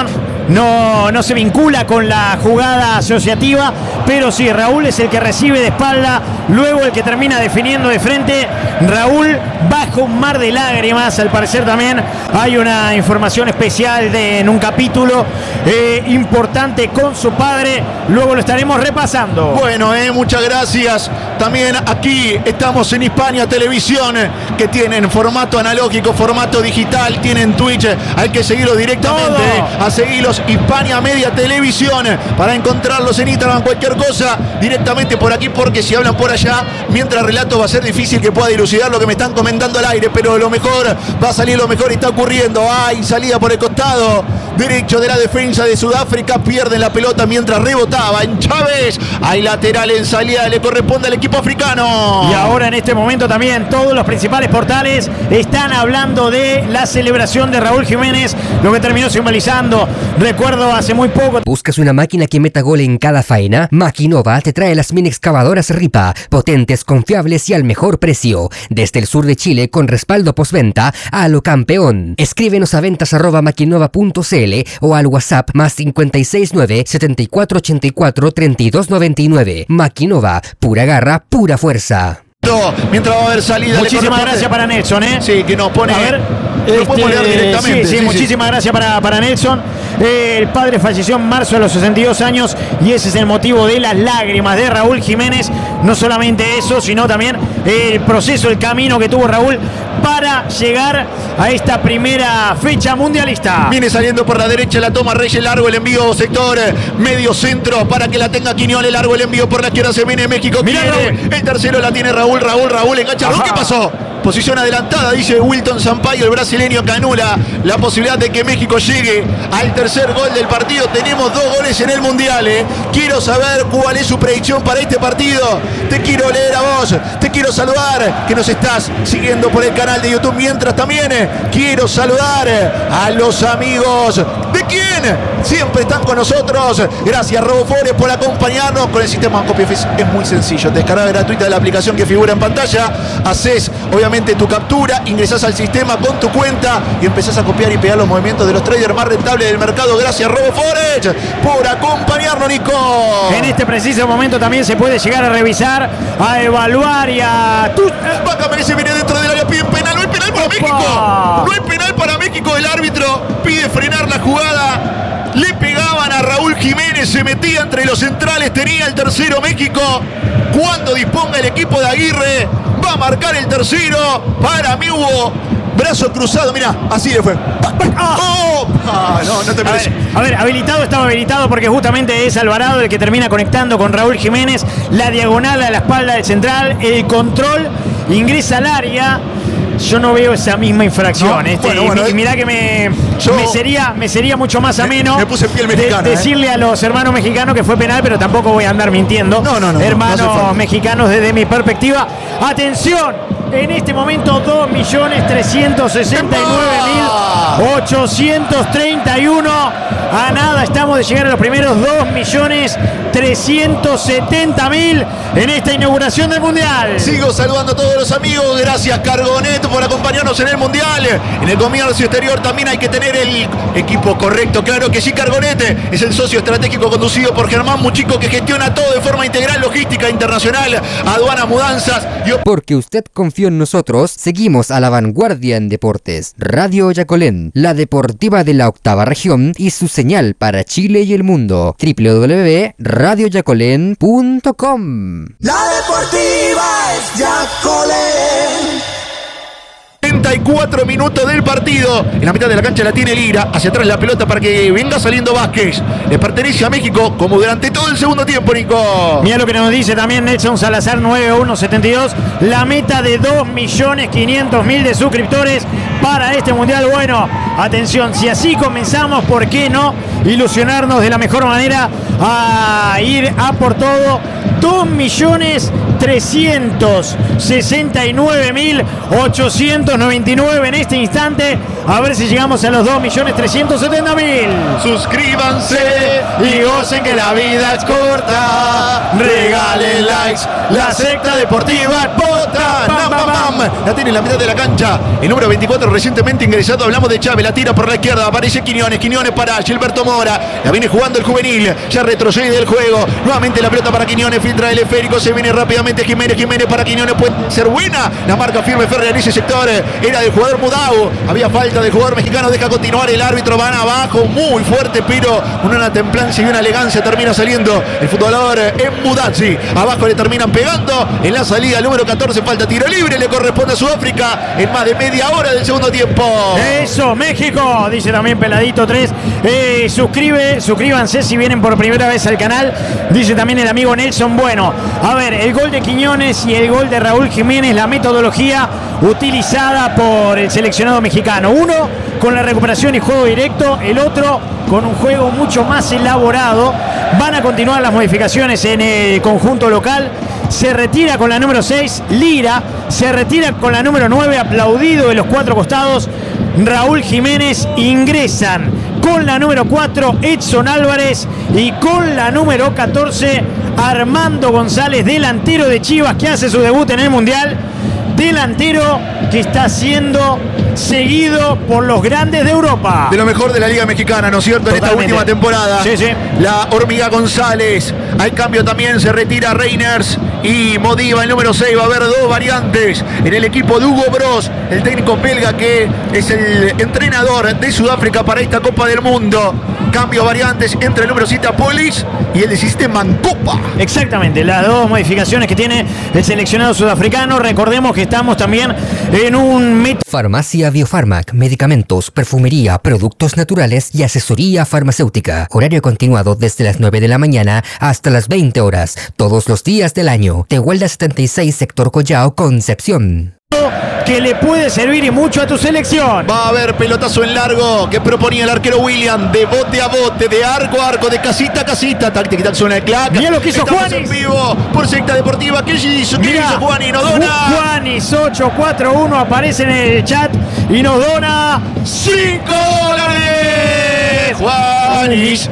no se vincula con la jugada asociativa, pero sí, Raúl es el que recibe de espalda, luego el que termina definiendo de frente. Raúl bajo un mar de lágrimas, al parecer también hay una información especial en un capítulo importante con su padre, luego lo estaremos repasando. Bueno, muchas gracias. También aquí estamos en Hispania Televisión, que tienen formato analógico, formato digital, tienen Twitch, hay que seguirlos directamente, a seguirlos Hispania Media Televisión, para encontrarlos en Instagram, cualquier cosa, directamente por aquí, porque si hablan por allá, mientras relato va a ser difícil que pueda dilucidar lo que me están comentando al aire, pero lo mejor, va a salir lo mejor y está ocurriendo. Hay salida por el costado derecho de la defensa de Sudáfrica, pierden la pelota mientras rebotaba en Chávez, hay lateral en salida, le corresponde al equipo africano. Y ahora en este momento también todos los principales portales están hablando de la celebración de Raúl Jiménez, lo que terminó simbolizando, recuerdo hace muy poco. ¿Buscas una máquina que meta gol en cada faena? Maquinova te trae las mini excavadoras Ripa, potentes, confiables y al mejor precio. Desde el sur de Chile, con respaldo postventa a lo campeón. Escríbenos a ventas@maquinova.cl o al WhatsApp más 569 7484 3299. Maquinova, pura garra, pura fuerza. Mientras va a haber salida. Muchísimas gracias para Nelson, Sí, que nos pone. A ver, lo podemos leer directamente. Sí, muchísimas gracias para Nelson. El padre falleció en marzo a los 62 años y ese es el motivo de las lágrimas de Raúl Jiménez. No solamente eso, sino también el proceso, el camino que tuvo Raúl para llegar a esta primera fecha mundialista. Viene saliendo por la derecha, la toma Reyes, largo el envío, sector medio centro para que la tenga Quiñones, largo el envío por la izquierda, se viene México. Mirá, el tercero la tiene Raúl, engancha. ¿Qué pasó? Posición adelantada, dice Wilton Sampaio, el brasileño, que anula la posibilidad de que México llegue al tercer gol del partido. Tenemos 2 goles en el Mundial. Quiero saber cuál es su predicción para este partido. Te quiero leer a vos, te quiero saludar, que nos estás siguiendo por el canal de YouTube. Mientras también quiero saludar a los amigos de quién siempre están con nosotros. Gracias, Robofores, por acompañarnos con el sistema Copyfis. Es muy sencillo, descarga gratuita de la aplicación que figura en pantalla, haces obviamente tu captura, ingresás al sistema con tu cuenta y empezás a copiar y pegar los movimientos de los traders más rentables del mercado. Gracias, Robofores, por acompañarnos, Nico. En este preciso momento también se puede llegar a revisar, a evaluar y a... Vaca merece viene dentro del área, piden penal. No hay penal para México. No hay penal para México. El árbitro pide frenar la jugada. Le pegaban a Raúl Jiménez, se metía entre los centrales, tenía el tercero México. Cuando disponga el equipo de Aguirre, va a marcar el tercero. Para mí hubo brazo cruzado, mirá, así le fue. No te mereces. A ver, estaba habilitado porque justamente es Alvarado el que termina conectando con Raúl Jiménez. La diagonal a la espalda del central, el control, ingresa al área. Yo no veo esa misma infracción. Mirá que me sería mucho más ameno me puse piel mexicana, decirle a los hermanos mexicanos que fue penal, pero tampoco voy a andar mintiendo. No, hermanos mexicanos, desde mi perspectiva. Atención. En este momento 2.369.831. A nada estamos de llegar a los primeros 2.370.000 en esta inauguración del Mundial. Sigo saludando a todos los amigos. Gracias, Cargonet, por acompañarnos en el Mundial. En el comercio exterior también hay que tener el equipo correcto. Claro que sí, Cargonet es el socio estratégico conducido por Germán Muchico, que gestiona todo de forma integral: logística internacional, aduanas, mudanzas y... Porque usted confió en nosotros, seguimos a la vanguardia en deportes. Radio Yacolén, la deportiva de la octava región y su señal para Chile y el mundo. www.radioyacolén.com. La deportiva es Yacolén. 34 minutos del partido. En la mitad de la cancha la tiene Lira. Hacia atrás la pelota para que venga saliendo Vázquez. Le pertenece a México como durante todo el segundo tiempo, Nico. Mira lo que nos dice también Nelson Salazar 9172. La meta de 2.500.000 de suscriptores para este Mundial. Bueno, atención, si así comenzamos, ¿por qué no ilusionarnos de la mejor manera a ir a por todo. 2.369.899 en este instante. A ver si llegamos a los 2.370.000. Suscríbanse y gocen que la vida es corta. Regalen likes. La secta deportiva Pota. ¡Pam, pam, pam! La tiene en la mitad de la cancha. El número 24 recientemente ingresado. Hablamos de Chávez. La tira por la izquierda. Aparece Quiñones. Quiñones para Gilberto Mora. La viene jugando el juvenil. Ya retrocede del juego. Nuevamente la pelota para Quiñones. Filtra el esférico. Se viene rápidamente Jiménez. Jiménez para Quiñones. Puede ser buena. La marca firme férrea en ese sector. Era del jugador Mudau. Había falta del jugador mexicano. Deja continuar el árbitro. Van abajo. Muy fuerte, pero con una templancia y una elegancia termina saliendo el futbolador Mudazzi. Abajo le terminan pegando. En la salida, el número 14. Falta tiro libre. Le corresponde a Sudáfrica en más de media hora del segundo tiempo. Eso, México. Dice también Peladito 3. Suscríbanse si vienen por primera vez al canal. Dice también el amigo Nelson. Bueno, a ver, el gol de Quiñones y el gol de Raúl Jiménez, la metodología utilizada por el seleccionado mexicano. Uno con la recuperación y juego directo, el otro con un juego mucho más elaborado. Van a continuar las modificaciones en el conjunto local. Se retira con la número 6, Lira. Se retira con la número 9, aplaudido de los cuatro costados, Raúl Jiménez. Ingresan con la número 4, Edson Álvarez. Y con la número 14, Armando González, delantero de Chivas, que hace su debut en el Mundial. Delantero que está siendo seguido por los grandes de Europa. De lo mejor de la Liga Mexicana, ¿no es cierto? Totalmente. En esta última temporada. Sí, sí. La Hormiga González. Al cambio también se retira Reiners y Modiva, el número 6. Va a haber dos variantes en el equipo de Hugo Bros, el técnico belga que es el entrenador de Sudáfrica para esta Copa del Mundo. Cambio variantes entre el número 7 Polis y el 17 Mancopa. Exactamente, las dos modificaciones que tiene el seleccionado sudafricano. Recordemos que estamos también en un... Farmacia Biofarmac, medicamentos, perfumería, productos naturales y asesoría farmacéutica. Horario continuado desde las 9 de la mañana hasta las 20 horas, todos los días del año. Tehuelda 76, sector Collao, Concepción. Que le puede servir y mucho a tu selección. Va a haber pelotazo en largo que proponía el arquero William, de bote a bote, de arco a arco, de casita a casita. Tac, suena el clac. Mirá lo que hizo Estamos Juanis en vivo por Secta Deportiva. ¿Qué hizo? ¿Qué hizo Juanis? Nos dona Juanis 841 aparece en el chat y nos dona $5. Juanis.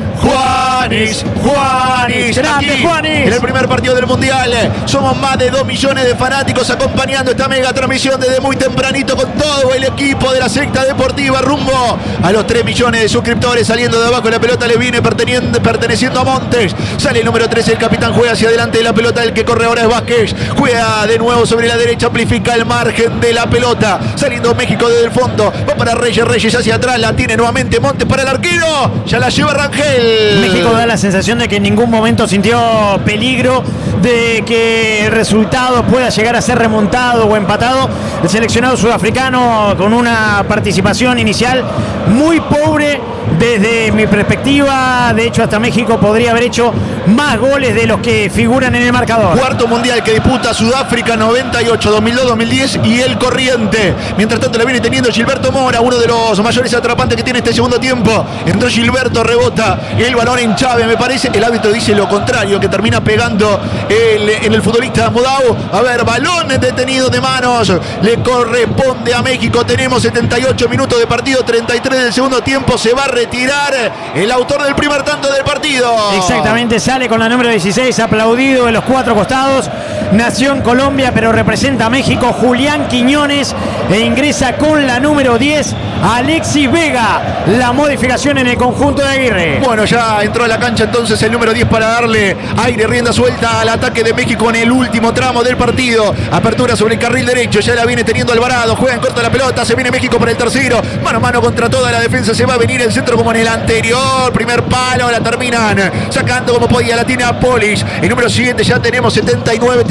Grande, Aquí, Juanis. en el primer partido del Mundial. Somos más de 2 millones de fanáticos acompañando esta mega transmisión desde muy tempranito con todo el equipo de la Secta Deportiva rumbo a los 3 millones de suscriptores. Saliendo de abajo, la pelota le viene perteneciendo a Montes. Sale el número 13, el capitán juega hacia adelante de la pelota. El que corre ahora es Vázquez. Juega de nuevo sobre la derecha, amplifica el margen de la pelota. Saliendo México desde el fondo. Va para Reyes hacia atrás. La tiene nuevamente Montes para el arquero. Ya la lleva Rangel. México da la sensación de que en ningún momento sintió peligro de que el resultado pueda llegar a ser remontado o empatado. El seleccionado sudafricano con una participación inicial muy pobre desde mi perspectiva. De hecho, hasta México podría haber hecho más goles de los que figuran en el marcador. Cuarto mundial que disputa Sudáfrica, 98, 2002, 2010 y el corriente. Mientras tanto la viene teniendo Gilberto Mora, uno de los mayores atrapantes que tiene este segundo tiempo. Entró Gilberto, rebota el balón en Chávez, me parece. El árbitro dice lo contrario, que termina pegando en el futbolista Mudau. A ver, balón detenido de manos. Le corresponde a México. Tenemos 78 minutos de partido, 33 del segundo tiempo. Se va a retirar el autor del primer tanto del partido. Exactamente, sale con la número 16, aplaudido de los cuatro costados. Nació en Colombia, pero representa a México, Julián Quiñones, e ingresa con la número 10, Alexis Vega. La modificación en el conjunto de Aguirre. Bueno, ya entró a la cancha entonces el número 10 para darle aire, rienda suelta al ataque de México en el último tramo del partido. Apertura sobre el carril derecho, ya la viene teniendo Alvarado, juega en corto la pelota, se viene México para el tercero. Mano a mano contra toda la defensa, se va a venir el centro como en el anterior. Primer palo, la terminan sacando como podía, la tiene a Polis. El número siguiente, ya tenemos 79, te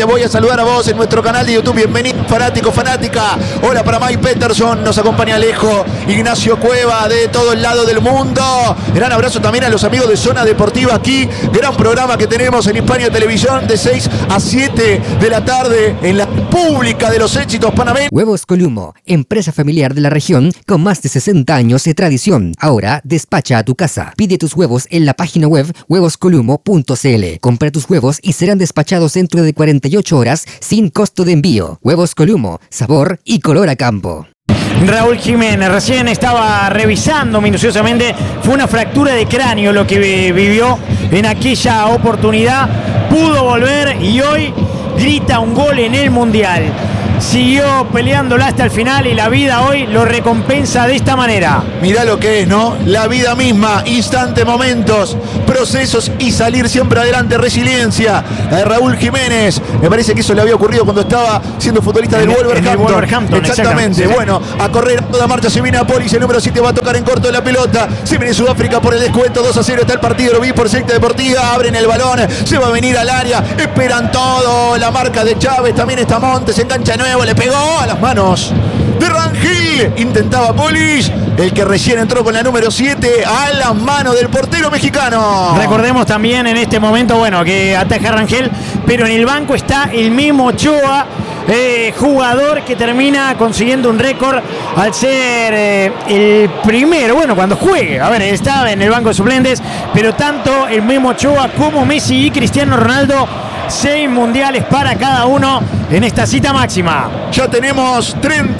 voy a saludar a vos en nuestro canal de YouTube. Bienvenido, fanático, fanática. Hola para Mike Peterson, nos acompaña Alejo, Ignacio Cueva de todo el lado del mundo. Gran abrazo también a los amigos de Zona Deportiva aquí. Gran programa que tenemos en Hispania Televisión de 6 a 7 de la tarde en la Pública de los Éxitos panameños. Huevos Columo, empresa familiar de la región con más de 60 años de tradición. Ahora despacha a tu casa. Pide tus huevos en la página web huevoscolumo.cl. Compra tus huevos y serán despachados dentro de 48 horas sin costo de envío. Huevos Columo, sabor y color a campo. Raúl Jiménez recién estaba revisando minuciosamente, fue una fractura de cráneo lo que vivió en aquella oportunidad, pudo volver y hoy grita un gol en el Mundial. Siguió peleándola hasta el final y la vida hoy lo recompensa de esta manera. Mirá lo que es, ¿no? La vida misma, instante, momentos, procesos y salir siempre adelante, resiliencia. La de Raúl Jiménez, me parece que eso le había ocurrido cuando estaba siendo futbolista del Wolverhampton. Exactamente. Sí. Bueno, a correr a toda marcha se viene a Polis, el número 7 va a tocar en corto de la pelota. Se viene Sudáfrica por el descuento, 2-0 está el partido, lo vi por Secta Deportiva, abren el balón, se va a venir al área, esperan todo, la marca de Chávez, también está Montes, engancha nuevo, le pegó a las manos de Rangel, intentaba Polis, el que recién entró con la número 7 a las manos del portero mexicano. Recordemos también en este momento, bueno, que ataja Rangel, pero en el banco está el mismo Ochoa, jugador que termina consiguiendo un récord al ser el primero, bueno, cuando juegue, a ver, estaba en el banco de suplentes, pero tanto el mismo Ochoa como Messi y Cristiano Ronaldo, 6 mundiales para cada uno en esta cita máxima. Ya tenemos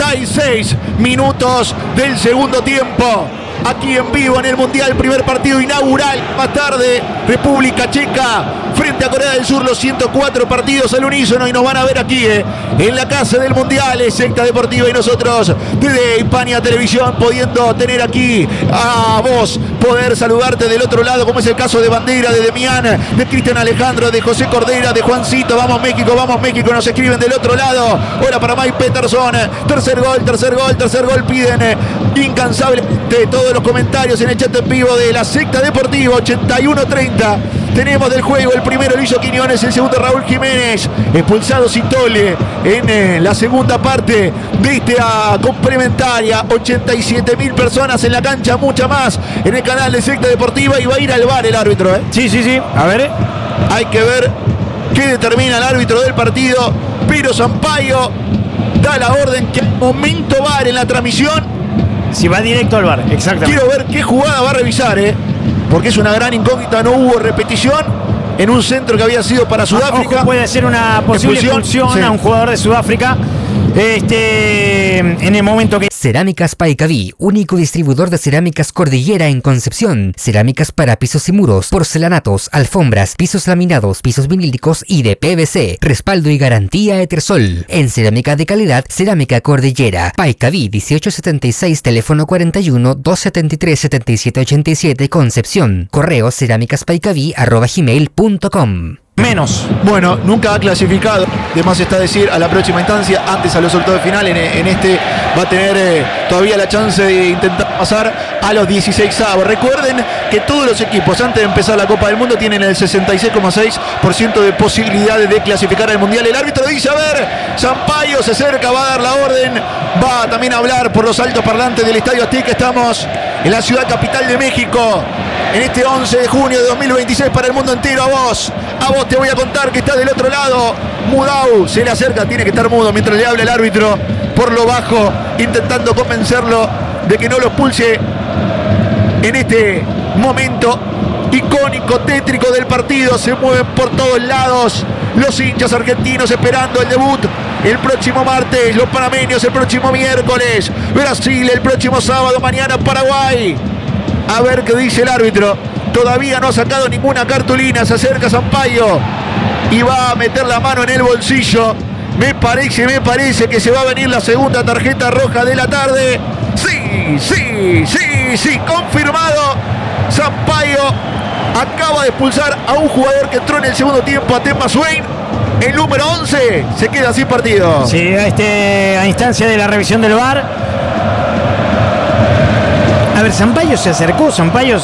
36 minutos del segundo tiempo. Aquí en vivo en el Mundial, primer partido inaugural. Más tarde, República Checa frente a Corea del Sur, los 104 partidos al unísono y nos van a ver aquí en la casa del Mundial, Secta Deportiva, y nosotros desde Hispania Televisión pudiendo tener aquí a vos, poder saludarte del otro lado, como es el caso de Bandera, de Demián, de Cristian Alejandro, de José Cordera, de Juancito. Vamos México, nos escriben del otro lado. Hola para Mike Peterson, tercer gol, piden incansablemente todos los comentarios en el chat en vivo de la Secta Deportiva. 81-30 tenemos del juego. El primero lo hizo Quiñones, el segundo Raúl Jiménez. Expulsado Citole en la segunda parte de esta complementaria. 87.000 personas en la cancha, mucha más en el canal de Secta Deportiva, y va a ir al VAR el árbitro. Sí, a ver. Hay que ver qué determina el árbitro del partido, pero Sampaio da la orden que al momento VAR en la transmisión. Si va directo al VAR, exactamente. Quiero ver qué jugada va a revisar, porque es una gran incógnita. No hubo repetición en un centro que había sido para Sudáfrica. Ojo, puede ser una posible expulsión sí, a un jugador de Sudáfrica. En el momento que... Cerámicas Paicaví, único distribuidor de cerámicas Cordillera en Concepción. Cerámicas para pisos y muros, porcelanatos, alfombras, pisos laminados, pisos vinílicos y de PVC. Respaldo y garantía Etersol. En cerámica de calidad, Cerámica Cordillera. Paicaví 1876, teléfono 41 273 7787, Concepción. Correo cerámicaspaicaví@gmail.com. Menos. Bueno, nunca ha clasificado. De más está decir a la próxima instancia. Antes a los octavos de final. En este va a tener todavía la chance de intentar pasar a los 16avos. Recuerden que todos los equipos antes de empezar la Copa del Mundo tienen el 66,6% de posibilidades de clasificar al Mundial. El árbitro dice, a ver, Sampaio se acerca, va a dar la orden. Va también a hablar por los altos parlantes del Estadio Azteca. Estamos en la ciudad capital de México. En este 11 de junio de 2026 para el mundo entero. A vos te voy a contar que está del otro lado. Mudau se le acerca, tiene que estar mudo mientras le habla el árbitro por lo bajo, intentando convencerlo de que no lo expulse en este momento icónico, tétrico del partido. Se mueven por todos lados los hinchas argentinos esperando el debut el próximo martes, los panameños el próximo miércoles, Brasil el próximo sábado, mañana Paraguay. A ver qué dice el árbitro. Todavía no ha sacado ninguna cartulina. Se acerca Sampaio y va a meter la mano en el bolsillo. Me parece que se va a venir la segunda tarjeta roja de la tarde. Sí, confirmado. Sampaio acaba de expulsar a un jugador que entró en el segundo tiempo, a Temba Swain. El número 11 se queda sin partido. Sí, a instancia de la revisión del VAR. A ver, Sampaio se acercó, Sampaio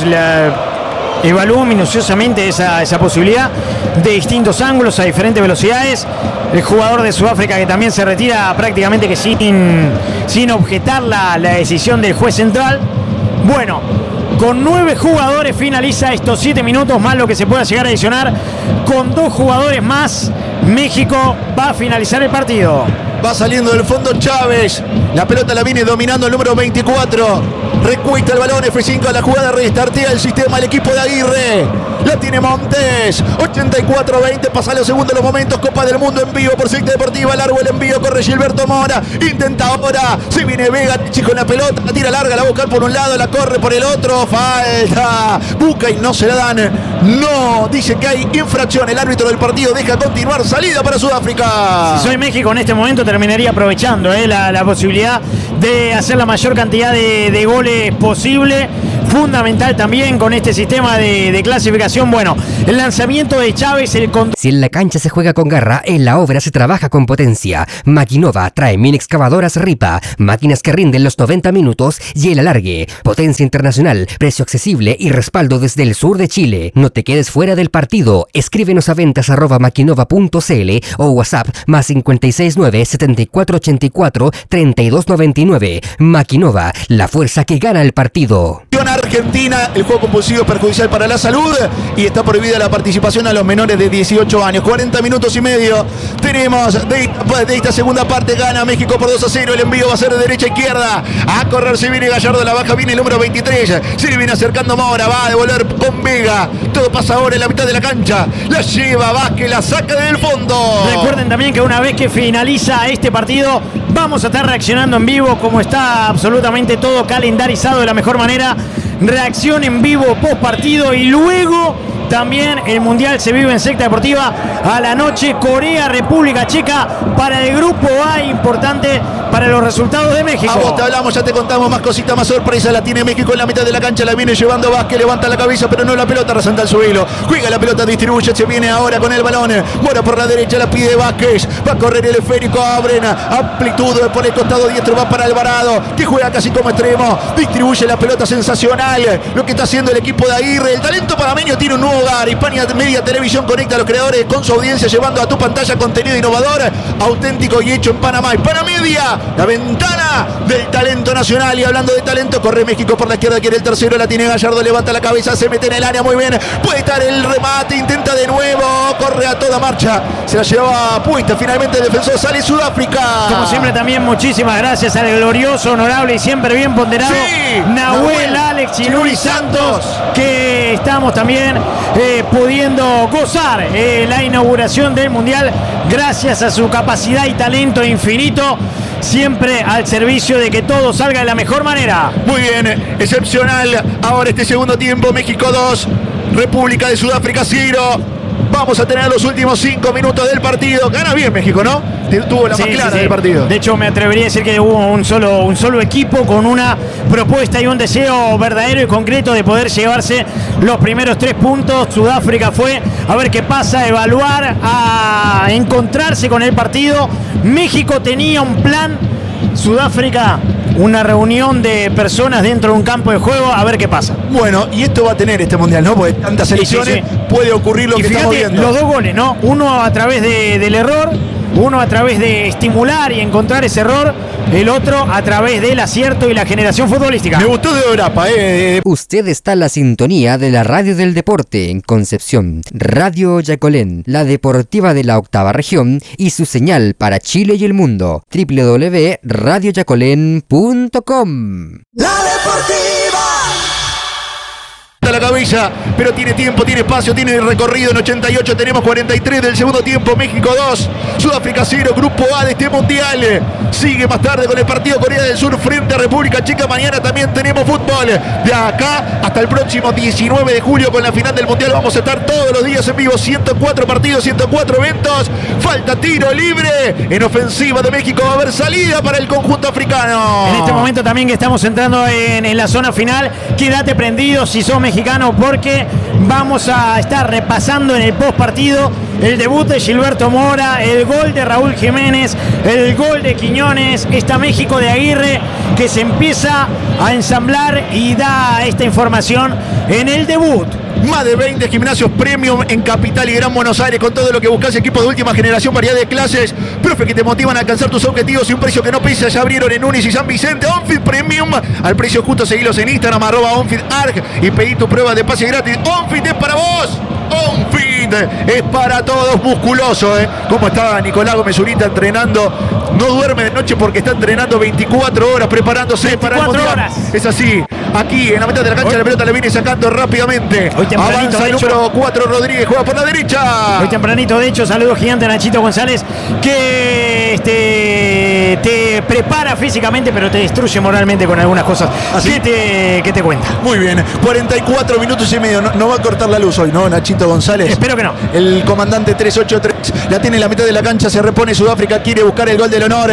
evaluó minuciosamente esa posibilidad de distintos ángulos a diferentes velocidades. el jugador de Sudáfrica, que también se retira prácticamente que sin objetar la decisión del juez central. Bueno, con 9 jugadores finaliza estos 7 minutos más lo que se pueda llegar a adicionar. Con 2 jugadores más, México va a finalizar el partido. Va saliendo del fondo Chávez. La pelota la viene dominando el número 24. Recuesta el balón F5 a la jugada. Restartea el sistema el equipo de Aguirre. La tiene Montes. 84-20. Pasa los segundos los momentos. Copa del Mundo en vivo por Secta Deportiva. Largo el envío. Corre Gilberto Mora. Intenta ahora. Se viene Vega. Con la pelota. La tira larga. La busca por un lado. La corre por el otro. Falta. Busca y no se la dan. No. Dice que hay infracción. El árbitro del partido deja continuar. Salida para Sudáfrica. Si soy México en este momento terminaría aprovechando la posibilidad de hacer la mayor cantidad de goles posible. Fundamental también con este sistema de clasificación. Bueno, el lanzamiento de Chávez, Si en la cancha se juega con garra, en la obra se trabaja con potencia. Maquinova trae mini excavadoras Ripa, máquinas que rinden los 90 minutos y el alargue. Potencia internacional, precio accesible y respaldo desde el sur de Chile. No te quedes fuera del partido. Escríbenos a ventas@maquinova.cl o WhatsApp +569 7484 3299. Maquinova, la fuerza que gana el partido. Argentina, el juego compulsivo es perjudicial para la salud y está prohibida la participación a los menores de 18 años. 40 minutos y medio tenemos de esta segunda parte. Gana México por 2-0. El envío va a ser de derecha a izquierda. A correr se viene Gallardo, la baja viene el número 23. Se viene acercando Mora, va a devolver con Vega. Todo pasa ahora en la mitad de la cancha. La lleva Vázquez, la saca del fondo. Recuerden también que una vez que finaliza este partido, vamos a estar reaccionando en vivo, como está absolutamente todo calendarizado de la mejor manera. Reacción en vivo post partido y luego también el Mundial se vive en Secta Deportiva a la noche. Corea, República Checa para el grupo A, importante para los resultados de México. A vos te hablamos, ya te contamos más cositas, más sorpresas. La tiene México en la mitad de la cancha, la viene llevando Vázquez, levanta la cabeza pero no la pelota, resanta el suelo. Juega la pelota, distribuye, se viene ahora con el balón. Mora por la derecha, la pide Vázquez. Va a correr el esférico, abren amplitud por el costado diestro, va para Alvarado, que juega casi como extremo. Distribuye la pelota, sensacional lo que está haciendo el equipo de Aguirre. El talento panameño tiene un nuevo hogar. Hispania Media Televisión conecta a los creadores con su audiencia, llevando a tu pantalla contenido innovador, auténtico y hecho en Panamá. Hispania Media, la ventana del talento nacional. Y hablando de talento, corre México por la izquierda, quiere el tercero, la tiene Gallardo, levanta la cabeza, se mete en el área, muy bien, puede estar el remate, intenta de nuevo, corre a toda marcha, se la lleva puesta, finalmente el defensor sale Sudáfrica. Como siempre también muchísimas gracias al glorioso, honorable y siempre bien ponderado Nahuel, Alex y Luis Santos, que estamos también pudiendo gozar la inauguración del Mundial gracias a su capacidad y talento infinito, siempre al servicio de que todo salga de la mejor manera. Muy bien, excepcional. Ahora este segundo tiempo, México 2, República de Sudáfrica 0. Vamos a tener los últimos 5 minutos del partido. Gana bien México, ¿no? Tuvo la más clara del partido. De hecho, me atrevería a decir que hubo un solo equipo con una propuesta y un deseo verdadero y concreto de poder llevarse los primeros 3 puntos. Sudáfrica fue a ver qué pasa, evaluar, a encontrarse con el partido. México tenía un plan. Sudáfrica, una reunión de personas dentro de un campo de juego, a ver qué pasa. Bueno, y esto va a tener este Mundial, ¿no? Porque tantas selecciones puede ocurrir lo que estamos viendo. Los 2 goles, ¿no? Uno a través del error, uno a través de estimular y encontrar ese error, el otro a través del acierto y la generación futbolística. Me gustó de Orapa, Usted está en la sintonía de la Radio del Deporte en Concepción, Radio Yacolén, la deportiva de la octava región y su señal para Chile y el mundo, www.radioyacolén.com. La Deportiva. La cabeza, pero tiene tiempo, tiene espacio, tiene recorrido. En 88 tenemos 43 del segundo tiempo. México 2, Sudáfrica 0, grupo A de este Mundial. Sigue más tarde con el partido Corea del Sur frente a República Checa. Mañana también tenemos fútbol. De acá hasta el próximo 19 de julio con la final del Mundial vamos a estar todos los días en vivo. 104 partidos, 104 eventos. Falta tiro libre. En ofensiva de México va a haber salida para el conjunto africano. En este momento también que estamos entrando en la zona final, quédate prendido si sos mexicano, porque vamos a estar repasando en el post partido el debut de Gilberto Mora, el gol de Raúl Jiménez, el gol de Quiñones, esta México de Aguirre que se empieza a ensamblar y da esta información en el debut Más de 20 gimnasios premium en Capital y Gran Buenos Aires con todo lo que buscas, equipos de última generación, variedad de clases, profe que te motivan a alcanzar tus objetivos y un precio que no pesa. Ya abrieron en Unis y San Vicente. OnFit Premium al precio justo. Seguilos en Instagram @OnFitArg y pedí tu prueba de pase gratis. OnFit es para vos. OnFit es para todos. Musculoso, ¿Cómo está Nicolás Gómez Zurita entrenando? No duerme de noche porque está entrenando 24 horas preparándose para el Mundial. Horas. Es así. Aquí en la mitad de la cancha la pelota le viene sacando rápidamente. Avanza el número 4 Rodríguez, juega por la derecha. Hoy tempranito, de hecho, saludo gigante a Nachito González, que te prepara físicamente, pero te destruye moralmente con algunas cosas. ¿Así? ¿Qué te cuenta? Muy bien, 44 minutos y medio. No va a cortar la luz hoy, ¿no, Nachito González? Espero que no. El comandante 383 la tiene en la mitad de la cancha, se repone Sudáfrica, quiere buscar el gol del honor.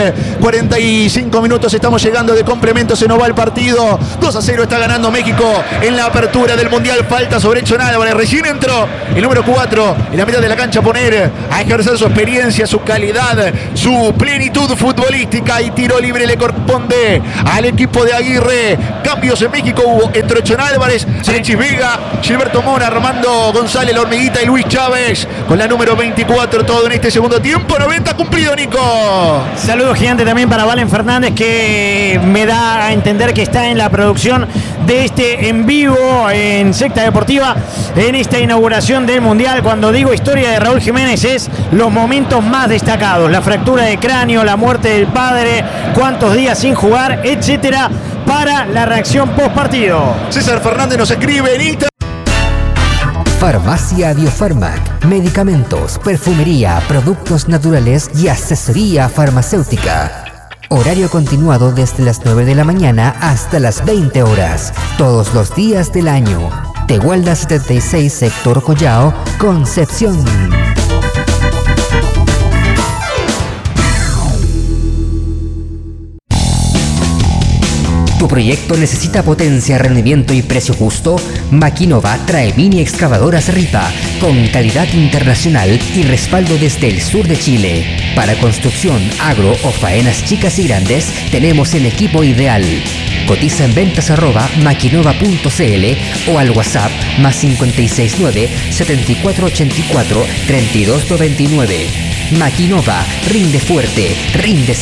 45 minutos, estamos llegando de complemento, se nos va el partido. 2-0 está ganando México en la apertura del Mundial. Falta sobre Edson Álvarez, recién entró el número 4 en la mitad de la cancha, poner a ejercer su experiencia, su calidad, su plenitud futbolística, y tiro libre le corresponde al equipo de Aguirre. Cambios en México hubo, entró Edson Álvarez, Alexis Vega, Gilberto Mora, Armando González, La Hormiguita y Luis Chávez con la número 24, todo en este segundo tiempo. 90 cumplido, Nico. Saludo gigante también para Valen Fernández, que me da a entender que está en la producción de este en vivo en Secta Deportiva, en esta inauguración del Mundial. Cuando digo historia de Raúl Jiménez, es los momentos más destacados: la fractura de cráneo, la muerte del padre, cuántos días sin jugar, etcétera, para la reacción post partido. César Fernández nos escribe en Instagram. Farmacia Biofarmac, medicamentos, perfumería, productos naturales y asesoría farmacéutica. Horario continuado desde las 9 de la mañana hasta las 20 horas, todos los días del año. Tehuelda 76, Sector Collao, Concepción. ¿Tu proyecto necesita potencia, rendimiento y precio justo? Maquinova trae mini excavadoras Ripa con calidad internacional y respaldo desde el sur de Chile. Para construcción, agro o faenas chicas y grandes, tenemos el equipo ideal. Cotiza en ventas @maquinova.cl o al WhatsApp +569 7484 3299. Maquinova, rinde fuerte, rinde